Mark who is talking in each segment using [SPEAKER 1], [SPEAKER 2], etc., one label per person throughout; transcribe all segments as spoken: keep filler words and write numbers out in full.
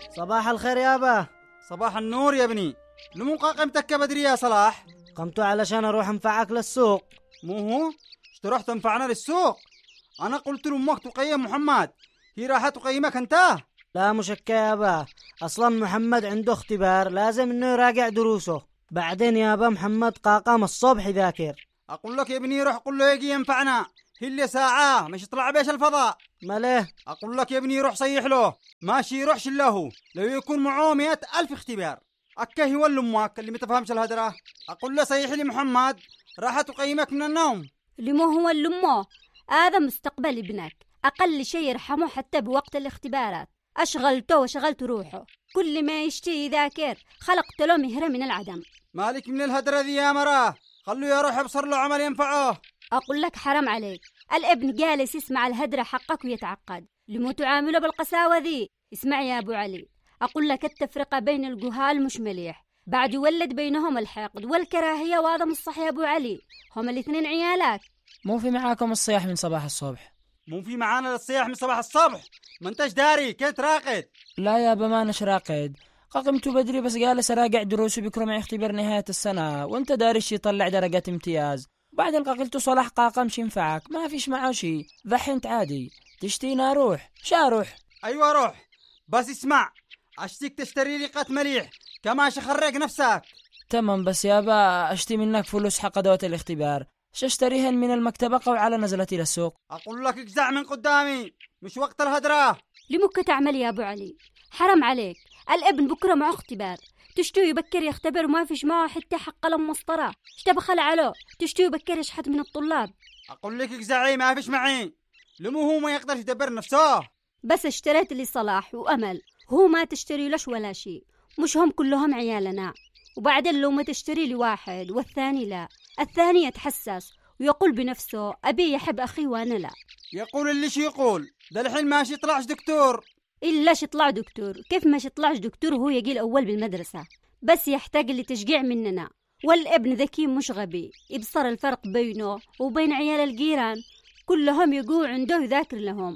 [SPEAKER 1] صباح الخير يابا.
[SPEAKER 2] صباح النور يا ابني. لمو قمتك بدري يا صلاح؟
[SPEAKER 1] قمت علشان اروح انفعك للسوق.
[SPEAKER 2] مو هو اشت رحت تنفعنا للسوق؟ انا قلت لامك تقيم محمد، هي راح تقيمك انت؟
[SPEAKER 1] لا مشكى يابا، اصلا محمد عنده اختبار لازم انه يراجع دروسه. بعدين يابا محمد قاقم الصبح يذاكر.
[SPEAKER 2] اقول لك يا ابني روح قل له يجي ينفعنا، هي اللي ساعة مش يطلع بيش الفضاء.
[SPEAKER 1] ماله؟
[SPEAKER 2] اقول لك يا ابني روح صيح له، ماشي يروحش له لو يكون معاه مئة الف اختبار. اكه ولا امك اللي ما تفهمش الهدرة. اقول له صيح لي محمد راح تقيمك من النوم.
[SPEAKER 3] اللي مو هو اللي امه، هذا مستقبل ابنك، اقل شيء يرحمه حتى بوقت الاختبارات. اشغلته وشغلت روحه، كل ما يشتي يذاكر خلقت له مهرة من العدم.
[SPEAKER 2] مالك من الهدرة ذي يا مراه، خلوا يروح يبصر له عمل ينفعه.
[SPEAKER 3] اقول لك حرام عليك، الابن جالس يسمع الهدرة حقك ويتعقد، لمو تعامله بالقساوة ذي؟ اسمع يا ابو علي، اقول لك التفرقة بين الجهال مش مليح، بعد يولد بينهم الحقد والكراهية، وهذا مش صح يا ابو علي. هم الاثنين عيالك.
[SPEAKER 4] مو في معاكم الصياح من صباح الصبح؟
[SPEAKER 2] مو في معانا الصياح من صباح الصبح؟ ما انتش داري كيف راقد؟
[SPEAKER 4] لا يابا ما نش راقد، قمت بدري بس جالس اراجع دروسي، بكره معي اختبار نهاية السنة، وانت داري شي يطلع درجات امتياز. بعدين قلت صلاح قاقمش ينفعك، ما فيش معه شي، ضحنت عادي. تشتينا اروح؟ شا اروح؟
[SPEAKER 2] ايوه روح، بس اسمع اشتيك تشتري لي قط مليح كما شخرق نفسك.
[SPEAKER 4] تمام، بس يابا اشتي منك فلوس حق ادوات الاختبار، شاشتريهن من المكتبة او على نزلتي للسوق.
[SPEAKER 2] اقول لك اجزع من قدامي، مش وقت الهدرة.
[SPEAKER 3] لمك تعمل يا ابو علي؟ حرام عليك، الابن بكره معه اختبار، تشتو يبكر يختبر وما فيش معه حتى حق قلم مسطرة، اشتبخل عليه تشتو يبكر يشحت من الطلاب.
[SPEAKER 2] اقول لك اجزعي ما فيش معي، لمو هو ما يقدرش يدبر نفسه.
[SPEAKER 3] بس اشتريت لي صلاح وامل، هو ما تشتري لش ولا شيء، مش هم كلهم عيالنا. وبعدين لو ما تشتري لي واحد والثاني لا، الثاني يتحسس ويقول بنفسه أبي يحب أخي وأنا لا.
[SPEAKER 2] يقول اللي شي يقول، ده الحين ماشي يطلعش دكتور.
[SPEAKER 3] إلا يطلع دكتور، كيف ما يطلعش دكتور وهو يجي الأول بالمدرسة؟ بس يحتاج لتشجيع مننا، والابن ذكي مش غبي، يبصر الفرق بينه وبين عيال الجيران، كلهم يقول عنده يذاكر لهم.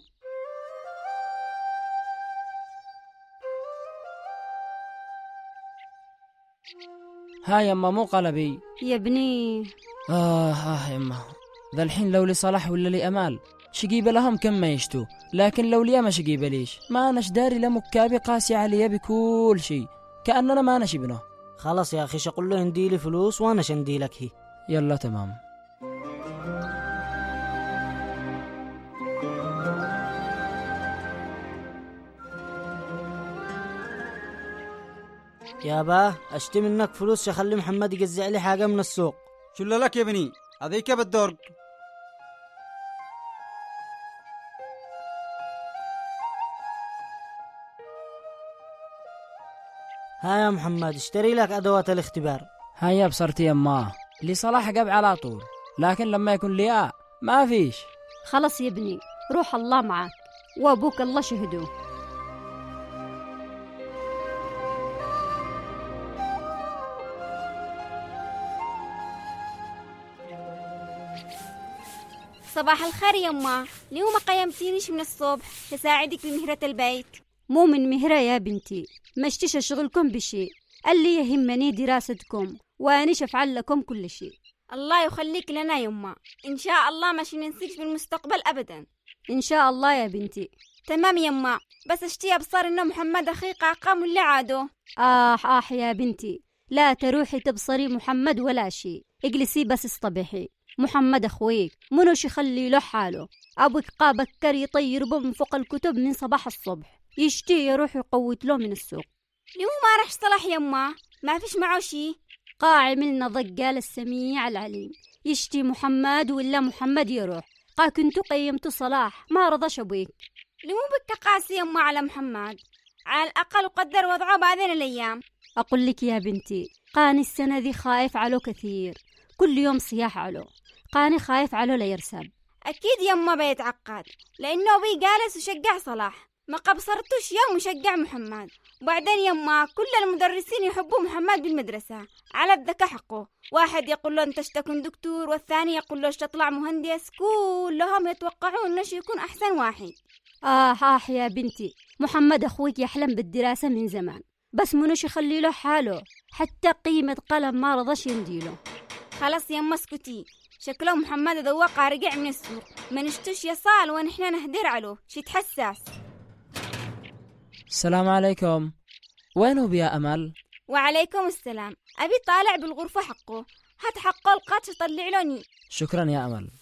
[SPEAKER 4] ها يما مو قلبي
[SPEAKER 3] يا ابني.
[SPEAKER 4] آه آه يما، ذا الحين لو لي صلاح ولا لي أمال شقيبة لهم كم ما يشتو، لكن لو لي ما شقيبة ليش؟ ما أناش داري لمكابي قاسي علي بكل شيء، كأننا ما أناش ابنه.
[SPEAKER 1] خلاص يا أخي شقول له هندي لي فلوس وأنا شندي لك هي.
[SPEAKER 4] يلا تمام.
[SPEAKER 1] يابا اشتي منك فلوس شخلي محمد يجزع لي حاجة من السوق.
[SPEAKER 2] شو لك يا ابني؟ هذيك بالدرج.
[SPEAKER 1] ها يا محمد اشتري لك ادوات الاختبار.
[SPEAKER 4] هيا بصرتي يما، اللي صلاح قاب على طول، لكن لما يكون لي آه ما فيش.
[SPEAKER 3] خلص يا ابني، روح الله معك وابوك الله شهدوه.
[SPEAKER 5] صباح الخير يما، ليه ما قيمتينيش من الصبح تساعدك بمهرة البيت؟
[SPEAKER 3] مو من مهرة يا بنتي، ما اشتش شغلكم بشيء، اللي يهمني دراستكم وانيش افعل لكم كل شيء.
[SPEAKER 5] الله يخليك لنا يما، ان شاء الله ماشي ننسيك بالمستقبل ابدا.
[SPEAKER 3] ان شاء الله يا بنتي.
[SPEAKER 5] تمام يما، بس اشتي ابصر انه محمد اخي قاقام ولا عادو.
[SPEAKER 3] آه آه يا بنتي، لا تروحي تبصري محمد ولا شيء، اجلسي بس اصطبحي. محمد اخويك منوش يخلي له حاله، ابوك قابكر يطير به من فوق الكتب من صباح الصبح، يشتي يروح يقوت له من السوق.
[SPEAKER 5] ليه ما راح صلاح يما؟ ما فيش معه شي؟
[SPEAKER 3] قاعي من ضقال السميع العليم، يشتي محمد ولا محمد يروح. قا كنت قيمت صلاح ما رضاش ابوك.
[SPEAKER 5] ليه مو بك قاسي يما على محمد؟ على الاقل وقدر وضعه بعدين الايام.
[SPEAKER 3] اقول لك يا بنتي، قاني السنه ذي خايف علو كثير، كل يوم صياح علو، قاني خايف علو لا يرسب.
[SPEAKER 5] اكيد يما بيتعقد، لانه ابي جالس وشجع صلاح، ما قبصرتوش يوم وشجع محمد. وبعدين يما كل المدرسين يحبوا محمد بالمدرسة على الذكاء حقه، واحد يقول له انت تكون دكتور، والثاني يقول له تطلع مهندس، كلهم يتوقعون انه يكون احسن واحد.
[SPEAKER 3] آه آه يا بنتي، محمد أخوك يحلم بالدراسة من زمان، بس منوش يخلي له حاله، حتى قيمة قلم ما رضاش ينديله.
[SPEAKER 5] خلاص يما اسكتي، شكله محمد ذوقها رجع من السوق، ما نشتش يا صال ونحن نهدر عليه شي تحساس.
[SPEAKER 4] السلام عليكم، وينه بيا أمل؟
[SPEAKER 5] وعليكم السلام، أبي طالع بالغرفة حقه، هات حقه القاتش طلع لوني.
[SPEAKER 4] شكرا يا أمل.